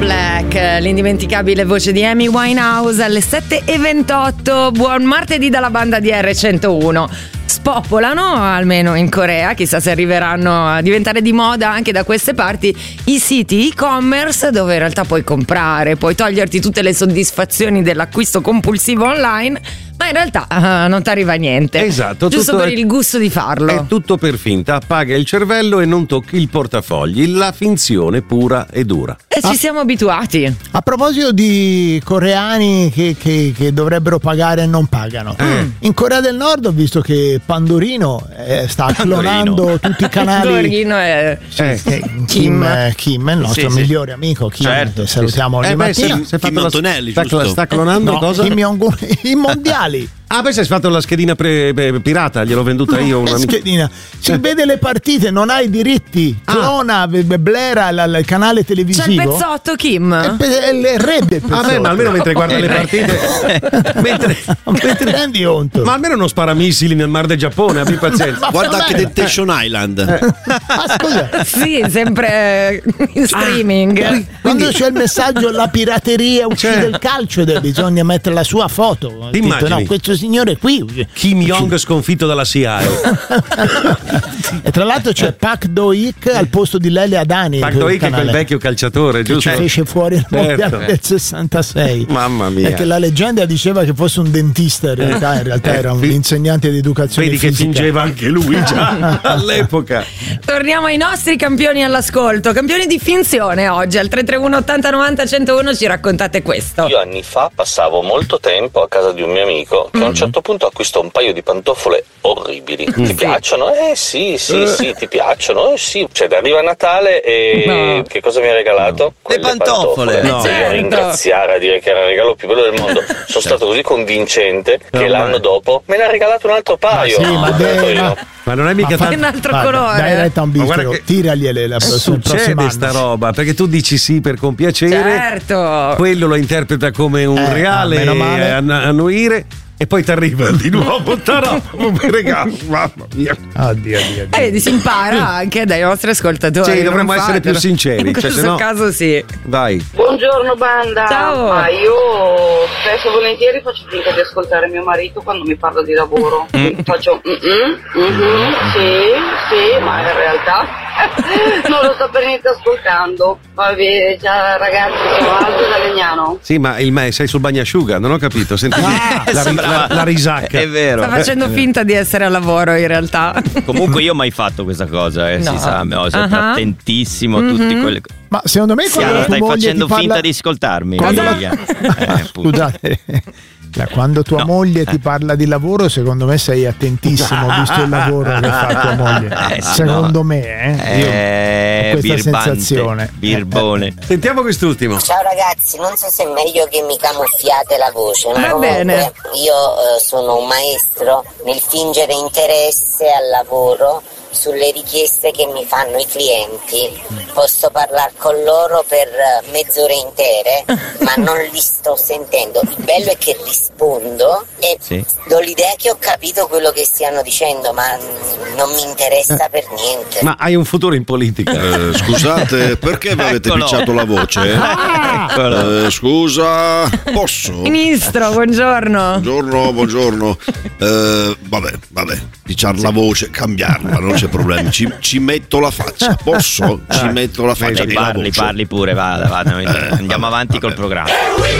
Black, l'indimenticabile voce di Amy Winehouse alle 7:28. Buon martedì dalla banda di R101. Spopolano, almeno in Corea, chissà se arriveranno a diventare di moda anche da queste parti, i siti e-commerce dove in realtà puoi comprare, puoi toglierti tutte le soddisfazioni dell'acquisto compulsivo online, ma in realtà non ti arriva niente. Esatto. Giusto per il gusto di farlo. È tutto per finta, appaga il cervello e non tocchi il portafogli, la finzione pura e dura. E ci siamo abituati. A proposito di coreani che dovrebbero pagare e non pagano, in Corea del Nord ho visto che Pandorino sta clonando tutti i canali. Pandorino è Kim, il nostro migliore amico Kim, certo, che salutiamo ogni mattina. Kim Antonelli, sta clonando cosa? Kim Jong-un, i mondiali. Ah, beh, sei fatto la schedina pirata, gliel'ho venduta io. Una schedina. Si vede le partite, non hai i diritti. Clona, blera il canale televisivo. C'è il pezzotto, Kim. È il re del pezzotto. Vabbè, ma almeno mentre guarda le partite. mentre rendi conto. Ma almeno non spara missili nel mar del Giappone, abbi pazienza. Guarda anche Temptation Island. Ma scusa. Sì, sempre in streaming. Quando c'è il messaggio la pirateria uccide il calcio, bisogna mettere la sua foto. Ti immagini? No, questo signore qui Kim Jong sconfitto dalla CIA. E tra l'altro c'è Pak Do-ik al posto di Lele Adani. Pak Do-ik è quel vecchio calciatore, giusto? Che ci fece fuori il mondiale del 66. Mamma mia. Perché la leggenda diceva che fosse un dentista, in realtà era un insegnante di educazione vedi fisica. Che fingeva anche lui già all'epoca. Torniamo ai nostri campioni all'ascolto, campioni di finzione oggi. Al 331 80 90 101 ci raccontate questo. Io anni fa passavo molto tempo a casa di un mio amico che a un certo punto acquistò un paio di pantofole orribili. Ti piacciono? Sì, ti piacciono? Sì. Cioè, arriva Natale e che cosa mi ha regalato? Le pantofole. No. Io a ringraziare, a dire che era il regalo più bello del mondo. Sono stato così convincente che l'anno dopo me ne ha regalato un altro paio. Ma non è mica tanto un altro colore. Dai retta a un bistro, tiragliele succede sta roba, perché tu dici sì per compiacere, certo, quello lo interpreta come un reale annuire e poi ti arriva di nuovo un regalo. Mamma mia. Oddio. Si impara anche dai nostri ascoltatori. Sì, dovremmo essere più sinceri. In questo caso sì. Vai. Buongiorno banda. Ciao. Ma io spesso e volentieri faccio finta di ascoltare mio marito quando mi parla di lavoro. Faccio sì, ma in realtà non lo sto per niente ascoltando. Vabbè, già ragazzi, sono Aldo da Legnano. Sì, ma sei sul bagnasciuga, non ho capito. Senti la risacca. È vero. Sta facendo finta di essere a lavoro in realtà. Comunque io ho mai fatto questa cosa, si sa, sempre attentissimo a tutti quelli. Ma secondo me quando stai facendo finta di ascoltarmi. Scusate. Quando tua moglie ti parla di lavoro, secondo me sei attentissimo, visto il lavoro che fa tua moglie. Secondo me, io ho questa sensazione. Birbone. Sentiamo quest'ultimo. Ciao ragazzi, non so se è meglio che mi camuffiate la voce, ma va comunque bene. Io sono un maestro nel fingere interesse al lavoro sulle richieste che mi fanno i clienti. Posso parlare con loro per mezz'ore intere, ma non li sto sentendo. Il bello è che rispondo e do l'idea che ho capito quello che stiano dicendo, ma non mi interessa per niente. Ma hai un futuro in politica? Scusate, perché mi avete picciato la voce? Scusa, posso? Ministro, buongiorno. Buongiorno. Vabbè, picciare la voce, cambiarla, non c'è problema. Ci metto la faccia, posso? Ci metto la faccia. Parli pure, vada. Andiamo avanti col programma.